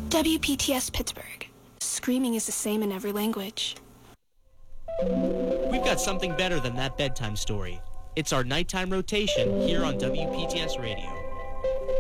WPTS Pittsburgh. Screaming is the same in every language. We've got something better than that bedtime story. It's our nighttime rotation here on WPTS Radio.